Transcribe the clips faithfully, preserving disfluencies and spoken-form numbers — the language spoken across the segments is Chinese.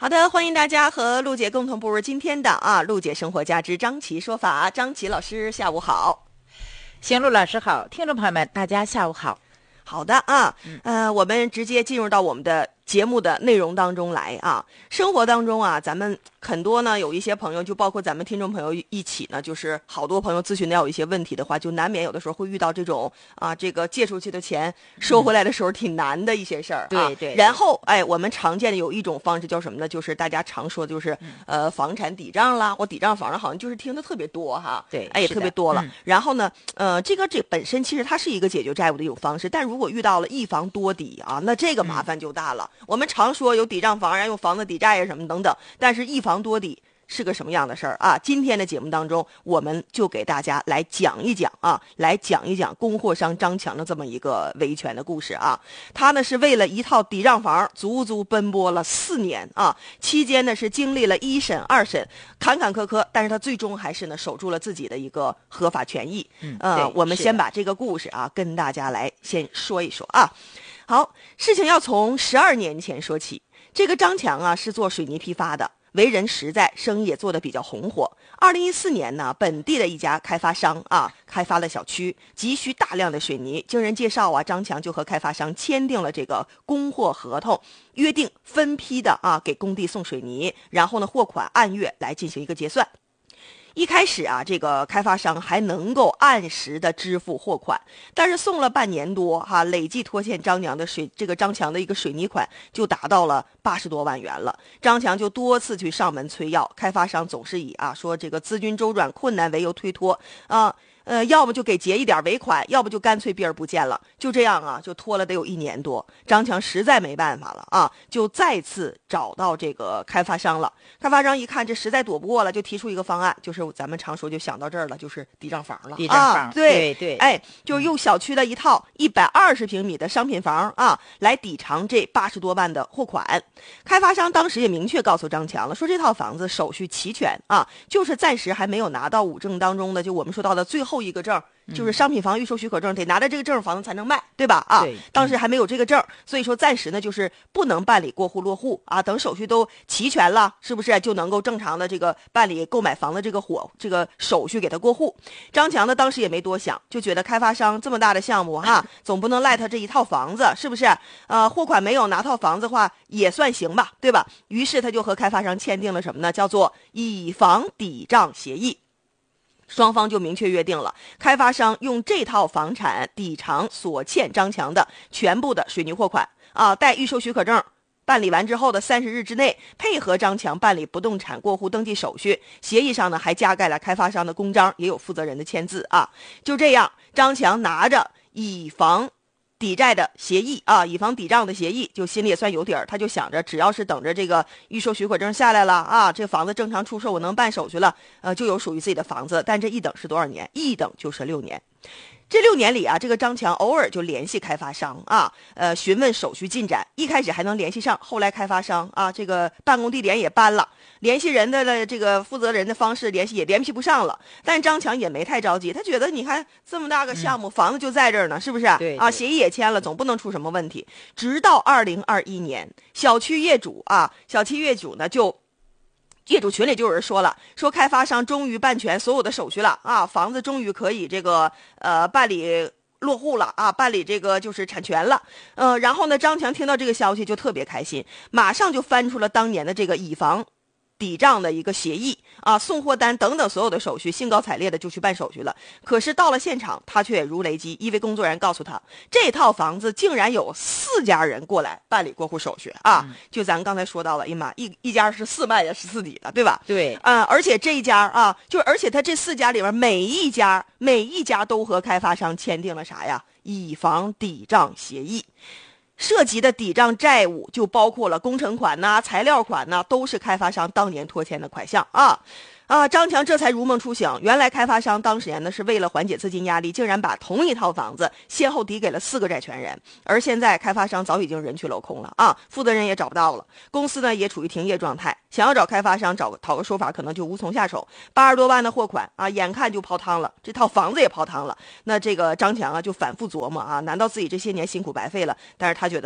好的，欢迎大家和陆姐共同步入今天的啊，陆姐生活家之张琪说法。张琪老师，下午好。 行，陆老师好，听众朋友们，大家下午好。 好的啊，呃，我们直接进入到我们的节目的内容当中来啊。生活当中啊，咱们很多呢，有一些朋友，就包括咱们听众朋友一起呢，就是好多朋友咨询的有一些问题的话，就难免有的时候会遇到这种啊，这个借出去的钱收回来的时候挺难的一些事儿、 嗯、 啊。 对对。 然后哎，我们常见的有一种方式叫什么呢？就是大家常说的就是、嗯、呃房产抵账啦，或抵账房，好像就是听的特别多哈。 对， 哎也特别多了、 嗯。 然后呢，呃，这个这本身其实它是一个解决债务的一种方式，但如果遇到了一房多抵啊，那这个麻烦就大了。嗯、我们常说有抵账房，然后用房子抵债呀什么等等，但是一房多抵是个什么样的事儿啊？今天的节目当中，我们就给大家来讲一讲啊，来讲一讲供货商张强的这么一个维权的故事啊。他呢是为了一套抵账房，足足奔波了四年啊，期间呢是经历了一审、二审，坎坎坷坷，但是他最终还是呢守住了自己的一个合法权益。 嗯， 呃，我们先把这个故事啊跟大家来先说一说啊。好，事情要从十二年前说起。这个张强啊是做水泥批发的，为人实在，生意也做得比较红火。二零一四年呢，本地的一家开发商啊开发了小区，急需大量的水泥。经人介绍啊，张强就和开发商签订了这个供货合同，约定分批的啊给工地送水泥，然后呢货款按月来进行一个结算。一开始啊，这个开发商还能够按时的支付货款，但是送了半年多哈，累计拖欠张强的水这个张强的一个水泥款就达到了八十多万元了。张强就多次去上门催要，开发商总是以啊说这个资金周转困难为由推脱啊。呃，要么就给结一点尾款，要不就干脆避而不见了。就这样啊，就拖了得有一年多。张强实在没办法了啊，就再次找到这个开发商了。开发商一看这实在躲不过了，就提出一个方案，就是咱们常说就想到这儿了，就是抵账房了。 抵账房， 啊、对对对， 哎，就用小区的一套一百二十平米的商品房啊，来抵偿这八十多万的货款。开发商当时也明确告诉张强了，说这套房子手续齐全啊，就是暂时还没有拿到五证当中的，就我们说到的最后一个证，就是商品房预售许可证，得拿着这个证房子才能卖，对吧？啊，当时还没有这个证，所以说暂时呢就是不能办理过户落户啊，等手续都齐全了，是不是就能够正常的这个办理购买房的这个火这个手续给他过户？张强呢当时也没多想，就觉得开发商这么大的项目哈，总不能赖他这一套房子，是不是？呃，货款没有拿套房子的话也算行吧，对吧？于是他就和开发商签订了什么呢？叫做以房抵账协议。双方就明确约定了，开发商用这套房产抵偿所欠张强的全部的水泥货款啊，待预售许可证办理完之后的三十日之内，配合张强办理不动产过户登记手续。协议上呢还加盖了开发商的公章，也有负责人的签字啊。就这样，张强拿着以房抵债的协议啊，以房抵账的协议，就心里也算有底儿。他就想着，只要是等着这个预售许可证下来了啊，这房子正常出售，我能办手续了，呃，就有属于自己的房子。但这一等是多少年？一等就是六年。这六年里啊，这个张强偶尔就联系开发商啊，呃，询问手续进展。一开始还能联系上，后来开发商啊，这个办公地点也搬了，联系人的这个负责人的方式联系也联系不上了。但张强也没太着急，他觉得你看这么大个项目，嗯、房子就在这儿呢，是不是？ 对啊，协议也签了，总不能出什么问题。直到二零二一年，小区业主啊，小区业主呢就。业主群里就有人说了，说开发商终于办全所有的手续了啊，房子终于可以这个呃办理落户了啊，办理这个就是产权了。呃，然后呢，张强听到这个消息就特别开心，马上就翻出了当年的这个以房抵账的一个协议啊，送货单等等所有的手续，兴高采烈的就去办手续了。可是到了现场，他却如雷击，因为工作人员告诉他，这套房子竟然有四家人过来办理过户手续啊！嗯、就咱刚才说到了，哎呀妈，一一家是四卖的，十四抵的，对吧？ 对， 啊、呃，而且这一家啊，就而且他这四家里面每一家每一家都和开发商签订了啥呀？以房抵账协议。涉及的抵账债务就包括了工程款呐、材料款呐，都是开发商当年拖欠的款项啊。啊，张强这才如梦初醒，原来开发商当时呢是为了缓解资金压力，竟然把同一套房子先后抵给了四个债权人，而现在开发商早已经人去楼空了啊，负责人也找不到了，公司呢也处于停业状态，想要找开发商找讨个说法，可能就无从下手。八十多万的货款啊，眼看就泡汤了，这套房子也泡汤了。那这个张强啊就反复琢磨啊，难道自己这些年辛苦白费了？但是他觉得是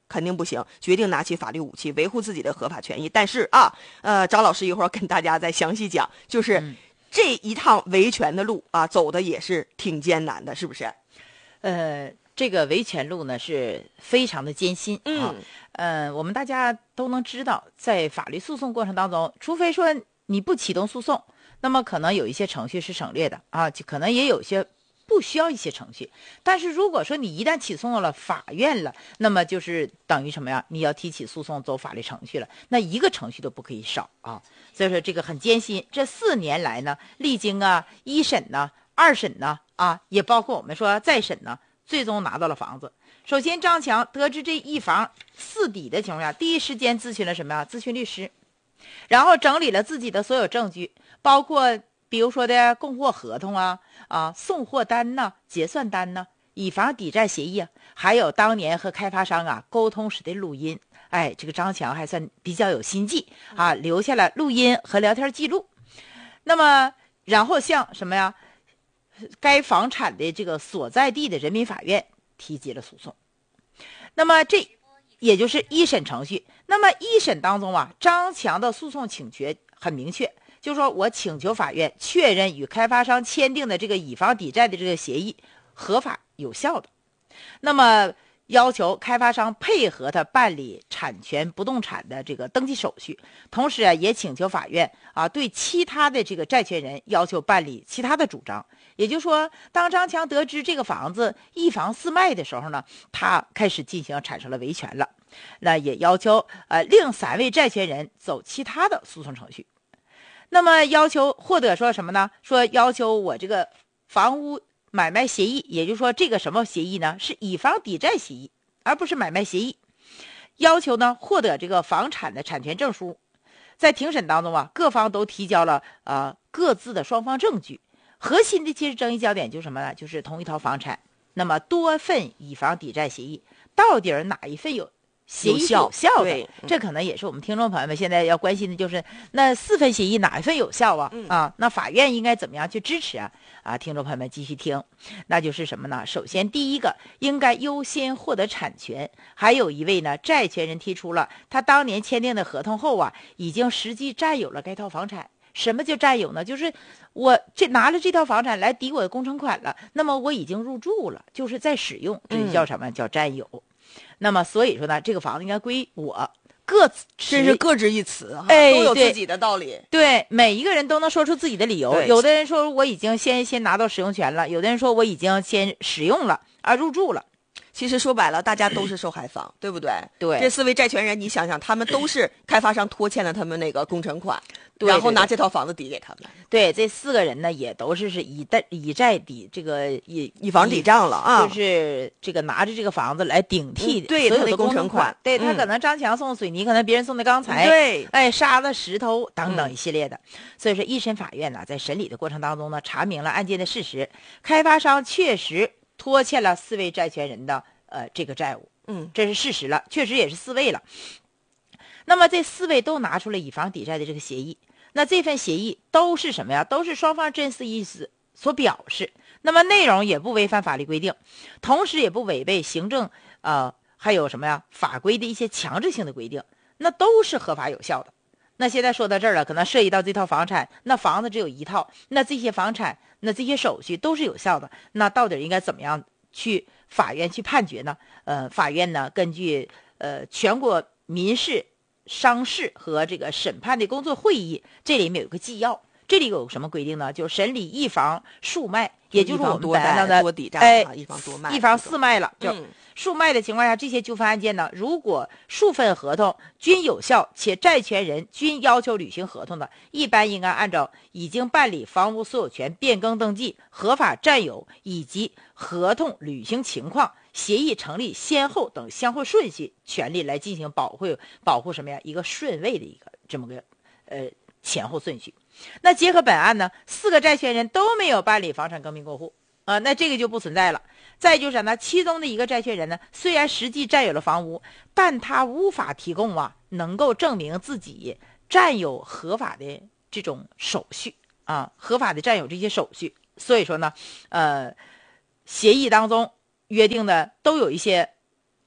肯定不行，决定拿起法律武器维护自己的合法权益。但是啊，呃，张老师一会儿跟大家再详细讲，就是这一趟维权的路啊，走的也是挺艰难的，是不是？ 呃，这个维权路呢是非常的艰辛啊。嗯、呃，我们大家都能知道，在法律诉讼过程当中，除非说你不启动诉讼，那么可能有一些程序是省略的啊，就可能也有些不需要一些程序。但是如果说你一旦起诉了法院了，那么就是等于什么呀？你要提起诉讼走法律程序了，那一个程序都不可以少啊。所以说这个很艰辛。这四年来呢，历经啊一审呢、二审呢啊，也包括我们说再审呢，最终拿到了房子。首先，张强得知这一房四抵的情况下，第一时间咨询了什么呀？咨询律师，然后整理了自己的所有证据，包括比如说的供货合同啊、啊送货单呐、结算单呐、以房抵债协议啊，还有当年和开发商啊沟通时的录音。哎，这个张强还算比较有心计啊，留下了录音和聊天记录。那么，然后向什么呀？该房产的这个所在地的人民法院提起了诉讼。那么这也就是一审程序。那么一审当中啊，张强的诉讼请求很明确，就是说我请求法院确认与开发商签订的这个以房抵债的这个协议合法有效的。那么要求开发商配合他办理产权不动产的这个登记手续，同时啊，也请求法院啊对其他的这个债权人要求办理其他的主张。也就是说，当张强得知这个房子一房四卖的时候呢，他开始进行产生了维权了。那也要求呃另三位债权人走其他的诉讼程序。那么要求获得说什么呢？说要求我这个房屋买卖协议，也就是说这个什么协议呢？是以房抵债协议，而不是买卖协议。要求呢获得这个房产的产权证书。在庭审当中啊，各方都提交了呃各自的双方证据。核心的其实争议焦点就是什么呢？就是同一套房产，那么多份以房抵债协议，到底哪一份有协议有效的？ 对， 这可能也是我们听众朋友们现在要关心的，就是那四份协议哪一份有效啊？ 嗯、 啊，那法院应该怎么样去支持啊？啊，听众朋友们继续听，那就是什么呢？首先，第一个应该优先获得产权。还有一位呢，债权人提出了，他当年签订的合同后啊，已经实际占有了该套房产。什么叫占有呢？就是我这拿了这套房产来抵我的工程款了，那么我已经入住了，就是在使用，这就叫什么？嗯、叫占有。那么所以说呢，这个房子应该归我，各持， 这是各执一词， 哎， 都有自己的道理。 对，每一个人都能说出自己的理由。有的人说我已经先先拿到使用权了，有的人说我已经先使用了啊，入住了。 其实说白了，大家都是受害方，对不对？ 对， 这四位债权人，你想想，他们都是开发商拖欠了他们那个工程款， 对然后拿这套房子抵给他们。 对，这四个人呢，也都是是以贷以债抵这个以以房抵账了啊， 就是这个拿着这个房子来顶替对所有的工程款。对、嗯、他可能张强送水泥，可能别人送的钢材， 对， 哎，沙子、石头等等一系列的。嗯、所以说，一审法院呢，在审理的过程当中呢，查明了案件的事实，开发商确实拖欠了四位债权人的。呃，这个债务， 嗯， 这是事实了，确实也是四位了。那么这四位都拿出了以房抵债的这个协议，那这份协议都是什么呀？都是双方真实意思所表示，那么内容也不违反法律规定，同时也不违背行政呃还有什么呀法规的一些强制性的规定，那都是合法有效的。那现在说到这儿了，可能涉及到这套房产，那房子只有一套，那这些房产，那这些手续都是有效的，那到底应该怎么样去法院去判决呢？呃，法院呢根据呃全国民事、商事和这个审判的工作会议，这里面有个纪要，这里有什么规定呢？就审理一房数卖，也就是我们谈到的多抵债， 哎， 一房多卖， 一房四卖了，就。 嗯数卖的情况下，这些纠纷案件呢，如果数份合同均有效，且债权人均要求履行合同的，一般应该按照已经办理房屋所有权变更登记、合法占有以及合同履行情况、协议成立先后等相互顺序权利来进行保护，保护什么呀？一个顺位的一个这么个呃前后顺序。那结合本案呢，四个债权人都没有办理房产更名过户。啊、呃，那这个就不存在了。再就是呢，其中的一个债权人呢，虽然实际占有了房屋，但他无法提供啊，能够证明自己占有合法的这种手续啊，合法的占有这些手续。所以说呢，呃，协议当中约定的都有一些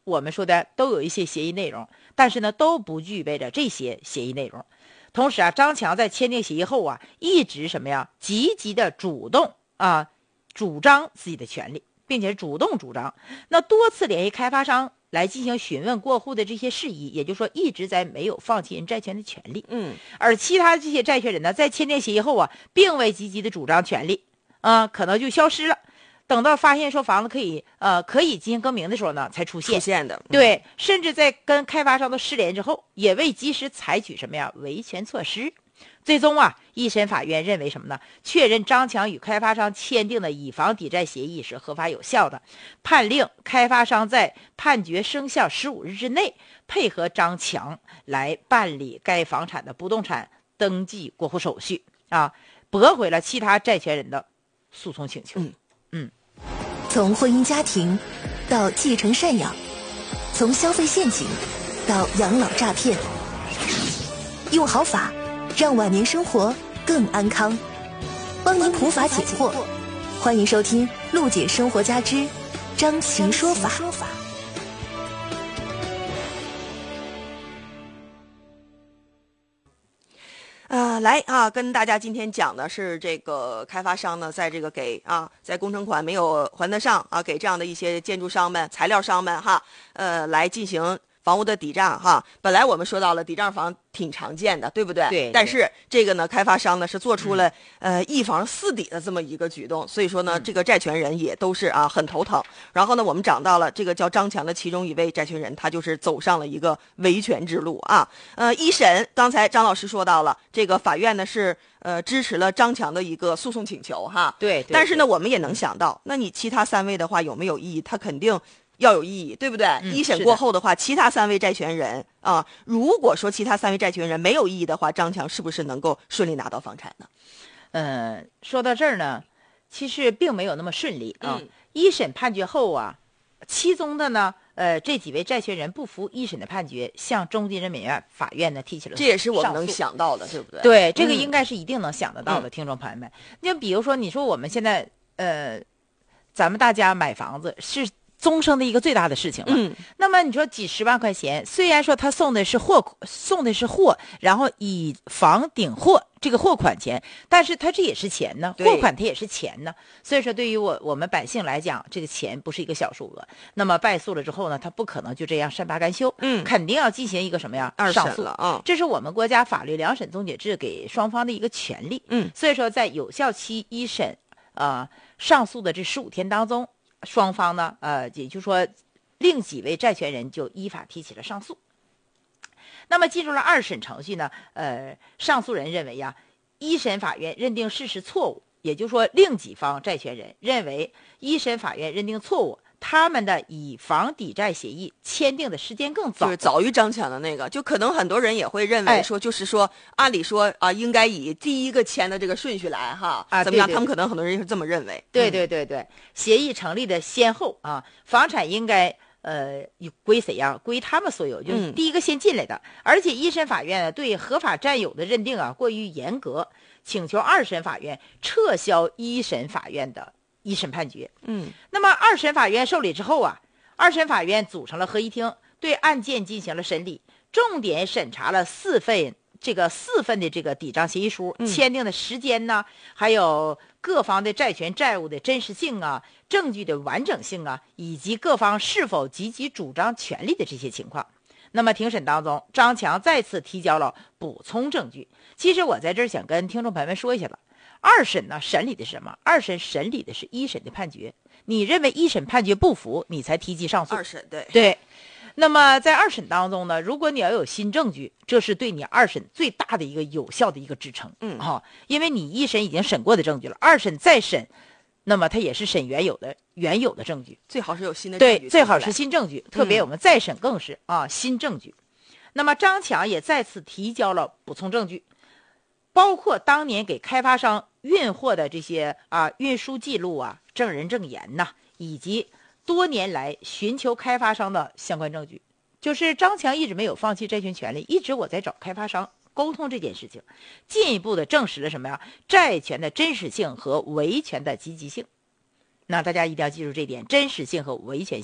我们说的都有一些协议内容，但是呢都不具备着这些协议内容。同时啊，张强在签订协议后啊，一直什么呀，积极的主动啊主张自己的权利，并且主动主张，那多次联系开发商来进行询问过户的这些事宜，也就是说一直在没有放弃人债权的权利。 嗯， 而其他这些债权人呢，在签订协议后啊，并未积极的主张权利啊、呃，可能就消失了。等到发现说房子可以呃可以进行更名的时候呢，才出现出现的。 对，甚至在跟开发商都失联之后，也未及时采取什么呀维权措施。最终啊，一审法院认为什么呢？确认张强与开发商签订的以房抵债协议是合法有效的，判令开发商在判决生效十五日之内，配合张强来办理该房产的不动产登记过户手续啊，驳回了其他债权人的诉讼请求。 嗯嗯， 从婚姻家庭到继承赡养，从消费陷阱到养老诈骗，用好法让晚年生活更安康，帮您普法解惑。欢迎收听陆姐生活家之张琪说法。 呃，来啊，跟大家今天讲的是这个开发商呢，在这个给啊，在工程款没有还得上啊，给这样的一些建筑商们、材料商们哈，呃，来进行房屋的抵账哈。本来我们说到了抵账房挺常见的，对不对？ 对。 但是这个呢，开发商呢是做出了、嗯、呃一房四抵的这么一个举动，所以说呢， 嗯、 这个债权人也都是啊很头疼。然后呢，我们讲到了这个叫张强的其中一位债权人，他就是走上了一个维权之路啊。呃，一审刚才张老师说到了，这个法院呢是呃支持了张强的一个诉讼请求哈。 对。对但是呢，我们也能想到，那你其他三位的话有没有异议？他肯定要有异议，对不对？ 嗯、 一审过后的话，其他三位债权人啊，如果说其他三位债权人没有异议的话，张强是不是能够顺利拿到房产呢？ 呃，说到这儿呢，其实并没有那么顺利啊。 嗯、 一审判决后啊，其中的呢，呃，这几位债权人不服一审的判决，向中级人民院法院呢提起了上诉。 这也是我们能想到的，对不对？ 对，这个应该是一定能想得到的， 嗯、 听众朋友们。那比如说，你说我们现在呃，咱们大家买房子是终生的一个最大的事情了。 嗯， 那么你说几十万块钱，虽然说他送的是货，送的是货，然后以房顶货这个货款钱，但是他这也是钱呢，货款它也是钱呢。所以说，对于我我们百姓来讲，这个钱不是一个小数额。那么败诉了之后呢，他不可能就这样善罢甘休， 嗯， 肯定要进行一个什么呀？ 二上诉了啊。 这是我们国家法律两审终结制给双方的一个权利。 嗯， 所以说在有效期一审呃上诉的这十五天当中，双方呢，呃，也就是说，另几位债权人就依法提起了上诉。那么进入了二审程序呢，呃，上诉人认为呀，一审法院认定事实错误，也就是说，另几方债权人认为一审法院认定错误，他们的以房抵债协议签订的时间更早， 就是早于张强的那个，就可能很多人也会认为说，就是说，哎、按理说啊，应该以第一个签的这个顺序来哈， 啊， 怎么样？ 对对对他们可能很多人是这么认为。 对对对对，嗯、协议成立的先后啊，房产应该呃归谁呀？归他们所有，就是第一个先进来的。嗯、而且一审法院呢对合法占有的认定啊过于严格，请求二审法院撤销一审法院的一审判决。 嗯， 那么二审法院受理之后啊，二审法院组成了合议庭，对案件进行了审理，重点审查了四份这个四份的这个抵账协议书、 嗯、 签订的时间呢，还有各方的债权债务的真实性啊，证据的完整性啊，以及各方是否积极主张权利的这些情况。那么庭审当中，张强再次提交了补充证据。其实我在这儿想跟听众朋友们说一下了，二审呢审理的是什么？二审审理的是一审的判决，你认为一审判决不服，你才提起上诉。 二审对对。那么在二审当中呢，如果你要有新证据，这是对你二审最大的一个有效的一个支撑。 嗯， 哈、哦，因为你一审已经审过的证据了，二审再审，那么它也是审原有的原有的证据， 最好是有新的证据， 对，最好是新证据，特别我们再审更是、 嗯、 啊新证据。那么张强也再次提交了补充证据，包括当年给开发商运货的这些啊运输记录啊、证人证言呐，以及多年来寻求开发商的相关证据。就是张强一直没有放弃债权权利，一直我在找开发商沟通这件事情，进一步的证实了什么呀？债权的真实性和维权的积极性。那大家一定要记住这点，真实性和维权性。